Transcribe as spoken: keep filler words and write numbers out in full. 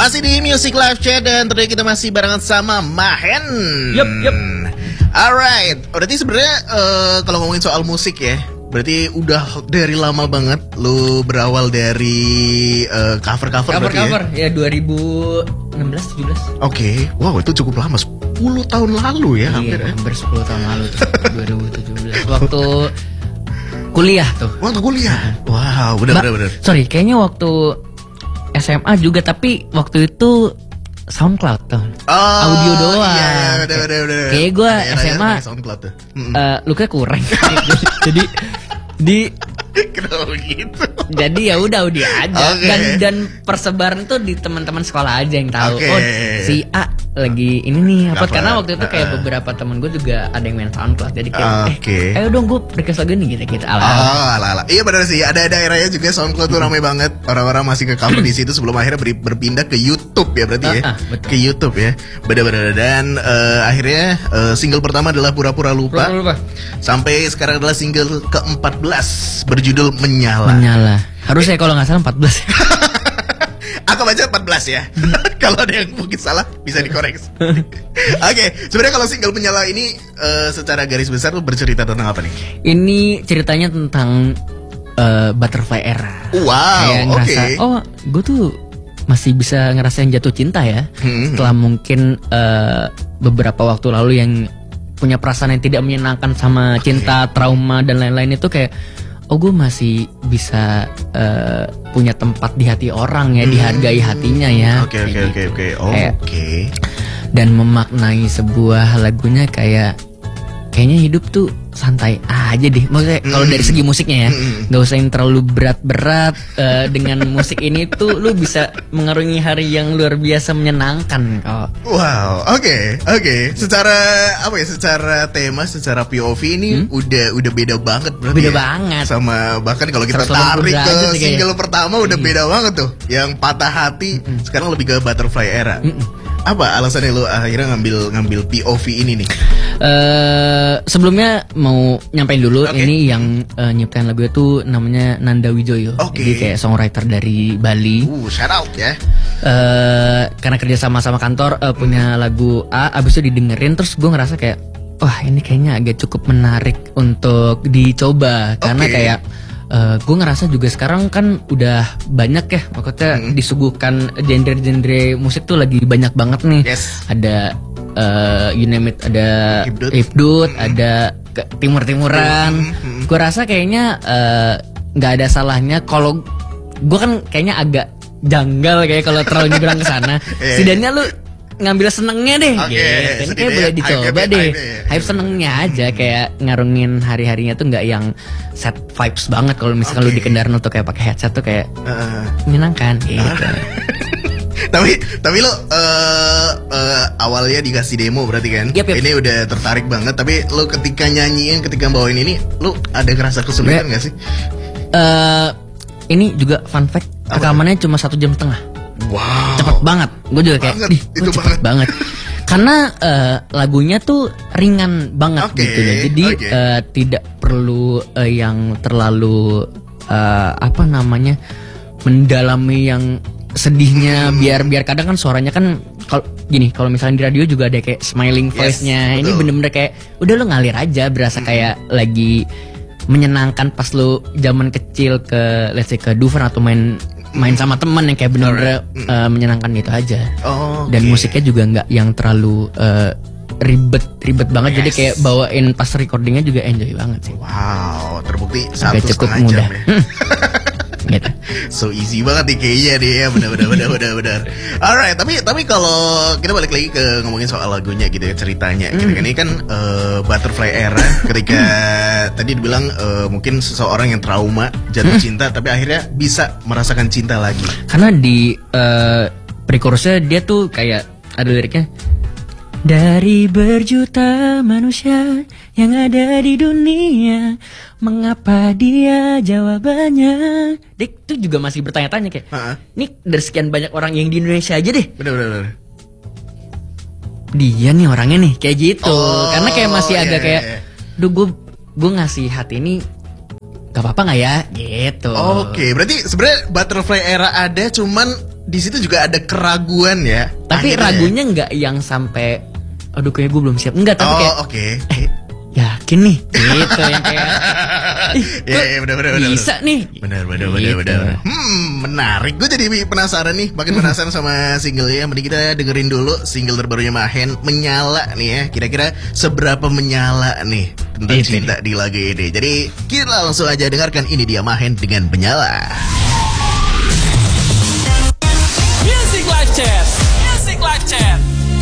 Masih di Music Live Chat dan ternyata kita masih barengan sama Mahen. Yup, yup. Alright, berarti sebenarnya uh, kalau ngomongin soal musik ya, berarti udah dari lama banget lu berawal dari uh, cover-cover Cover berarti cover ya? ya dua ribu enam belas tujuh belas. Oke, okay. Wow itu cukup lama, sepuluh tahun lalu ya, iya, hampir ya. Hampir sepuluh tahun lalu tuh, dua ribu tujuh belas. Waktu kuliah tuh. Waktu kuliah. Wow, benar benar benar. Sorry, kayaknya waktu S M A juga, tapi waktu itu SoundCloud tuh. Oh, audio doang. Iya, iya, udah, udah, udah. Kayak gue ya, S M A SoundCloud tuh. Uh, lukanya kurang. Jadi di kenapa gitu? Jadi ya udah udah aja. Okay. Dan dan persebaran tuh di teman-teman sekolah aja yang tahu. Okay. Oh, si A lagi ini nih apa, Cover. karena waktu itu kayak Uh-uh. beberapa teman gue juga ada yang main SoundCloud. Jadi kayak Okay. eh ayo dong gue request lagu nih gitu-gitu. Ala. Oh, ala ala. Iya benar sih. Ada daerahnya juga SoundCloud tuh ramai banget. Orang-orang masih ke cover di situ sebelum akhirnya ber- berpindah ke YouTube ya berarti ya. Uh-uh, betul. Ke YouTube ya. Benar-benar dan uh, akhirnya uh, single pertama adalah Pura-pura Lupa. Lupa, lupa. Sampai sekarang adalah single keempat belas berjudul Menyala. Menyala. Harusnya kalau nggak salah empat belas. Aku baca empat belas ya. Kalau ada yang mungkin salah bisa dikoreksi. Oke, okay, sebenarnya kalau single Menyala ini uh, secara garis besar tuh bercerita tentang apa nih? Ini ceritanya tentang uh, butterfly era. Wow, Kayak ngerasa, okay. oh gue tuh masih bisa ngerasain jatuh cinta ya. Hmm. Setelah mungkin uh, beberapa waktu lalu yang punya perasaan yang tidak menyenangkan sama cinta, okay. trauma dan lain-lain itu kayak, oh gue masih bisa uh, punya tempat di hati orang ya, hmm. dihargai hatinya ya. Oke oke oke oke. Oke. Dan memaknai sebuah lagunya kayak kayaknya hidup tuh santai aja deh. Maksudnya kalau dari segi musiknya ya, nggak usah yang terlalu berat-berat. uh, Dengan musik ini tuh lu bisa mengarungi hari yang luar biasa menyenangkan kok. Wow, oke okay, oke. Okay. Secara apa ya? Secara tema, secara P O V ini hmm? udah udah beda banget berarti. Beda ya? banget. Sama bahkan kalau kita tarik ke single kayak. pertama udah iya. beda banget tuh. Yang Patah Hati mm-mm. sekarang lebih ke Butterfly Era. Mm-mm. Apa alasannya lu akhirnya ngambil ngambil P O V ini nih? Uh, sebelumnya mau nyampein dulu, okay. Ini yang uh, nyiptain lagu itu namanya Nanda Wijoyo. Okay. Jadi kayak songwriter dari Bali. Uh, shout out ya. Uh, karena kerja sama sama kantor uh, punya hmm. lagu A, abis itu didengerin terus gue ngerasa kayak, wah ini kayaknya agak cukup menarik untuk dicoba. Okay. Karena kayak Uh, gue ngerasa juga sekarang kan udah banyak ya, maksudnya hmm. disuguhkan genre-genre musik tuh lagi banyak banget nih. Yes. Ada uh, you name it, ada hipdut, hmm. ada timur-timuran. Hmm. Gue rasa kayaknya nggak uh, ada salahnya kalau gue kan kayaknya agak janggal kayak kalau terlalu nyebrang ke sana. Setidaknya lu ngambil senengnya deh, okay, gitu. Ini kayak boleh dicoba deh. Hype senengnya aja, kayak ngarungin hari-harinya tuh nggak yang set vibes banget. Kalau misalkan okay. lu di kendaraan tuh kayak pakai headset tuh kayak uh, menyenangkan, gitu. tapi tapi lo uh, uh, awalnya dikasih demo berarti kan? Yep, yep. Ini udah tertarik banget. Tapi lo ketika nyanyiin, ketika bawain ini, lo ada ngerasa kesulitan nggak sih? Uh, ini juga fun fact, rekamannya cuma satu jam setengah. Wow, cepet banget. Gue juga kayak, banget. Dih, itu cepet banget. banget. Karena uh, lagunya tuh ringan banget okay, gitu ya. Jadi okay. uh, tidak perlu uh, yang terlalu uh, apa namanya mendalami yang sedihnya. Hmm. Biar biar kadang kan suaranya kan kalau gini, kalau misalnya di radio juga ada kayak smiling voice-nya. Yes, ini bener-bener kayak udah lo ngalir aja, berasa hmm. kayak lagi menyenangkan pas lo zaman kecil ke let's say ke Dufan atau main main sama teman yang kayak bener-bener right. uh, menyenangkan gitu aja. Oh, okay. Dan musiknya juga nggak yang terlalu uh, ribet ribet banget. Yes. Jadi kayak bawain pas recordingnya juga enjoy banget sih. Wow, terbukti sampai satu cukup setengah mudah. jam ya. Gitu. So easy banget nih kayaknya deh ya, benar-benar benar-benar benar. Alright, tapi tapi kalau kita balik lagi ke ngomongin soal lagunya gitu ya, ceritanya. Mm. Gitu kan ini kan uh, Butterfly Era ketika tadi dibilang uh, mungkin seseorang yang trauma jatuh mm. cinta tapi akhirnya bisa merasakan cinta lagi. Karena di uh, pre-chorusnya dia tuh kayak ada liriknya, dari berjuta manusia yang ada di dunia, mengapa dia jawabannya? Dek tuh juga masih bertanya-tanya kayak, uh-huh. Nih dari sekian banyak orang yang di Indonesia aja deh, bener-bener dia nih orangnya nih kayak gitu. Oh, karena kayak masih yeah, agak kayak, yeah. duh gue gue ngasih hati ini gak apa-apa nggak ya gitu. Oke, okay, berarti sebenarnya Butterfly Era ada, cuman di situ juga ada keraguan ya. Tapi akhirnya. ragunya nggak yang sampai aduh kayaknya gue belum siap. Enggak, tapi oh, kayak oke. Okay. Eh, yakin nih. Gitu yang kayak ih, ya, ya, bener, bener, bener, bisa nih. Benar, benar, benar, Gitu. benar. Hmm, menarik. Gue jadi penasaran nih, makin penasaran sama singlenya. Mending kita dengerin dulu single terbarunya Mahen, Menyala nih ya. Kira-kira seberapa menyala nih tentang Itu cinta di lagu ini. Jadi kita langsung aja dengarkan, ini dia Mahen dengan Menyala. Music Live Chat.